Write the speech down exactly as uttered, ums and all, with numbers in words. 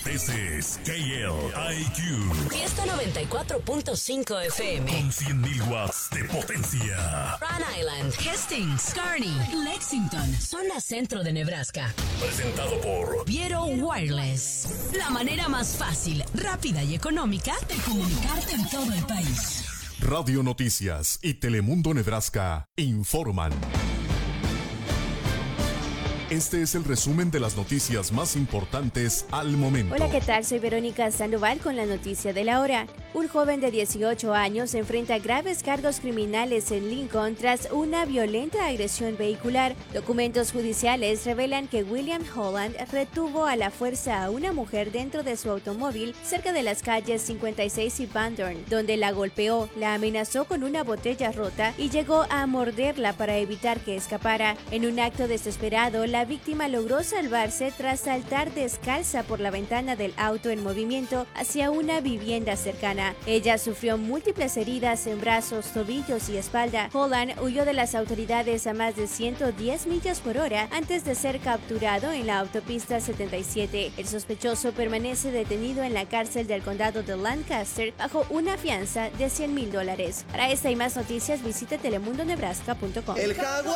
This is K L I Q. Fiesta noventa y cuatro punto cinco F M. Con cien mil watts de potencia. Rhode Island, Hastings, Kearney, Lexington, zona centro de Nebraska. Presentado por Viero Wireless. La manera más fácil, rápida y económica de comunicarte en todo el país. Radio Noticias y Telemundo Nebraska informan. Este es el resumen de las noticias más importantes al momento. Hola, ¿qué tal? Soy Verónica Sandoval con la noticia de la hora. Un joven de dieciocho años enfrenta graves cargos criminales en Lincoln tras una violenta agresión vehicular. Documentos judiciales revelan que William Holland retuvo a la fuerza a una mujer dentro de su automóvil cerca de las calles cincuenta y seis y Van Dorn, donde la golpeó, la amenazó con una botella rota y llegó a morderla para evitar que escapara. En un acto desesperado, la La víctima logró salvarse tras saltar descalza por la ventana del auto en movimiento hacia una vivienda cercana. Ella sufrió múltiples heridas en brazos, tobillos y espalda. Holland huyó de las autoridades a más de ciento diez millas por hora antes de ser capturado en la autopista setenta y siete. El sospechoso permanece detenido en la cárcel del condado de Lancaster bajo una fianza de cien mil dólares. Para esta y más noticias visita telemundo nebraska punto com. El jaguar